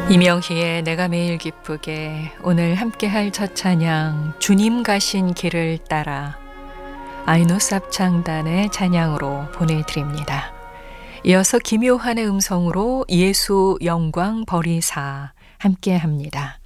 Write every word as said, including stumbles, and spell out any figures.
이명희의 내가 매일 기쁘게 오늘 함께할 첫 찬양 주님 가신 길을 따라 아이노스 합창단의 찬양으로 보내드립니다. 이어서 김요한의 음성으로 예수 영광 버리사 함께합니다.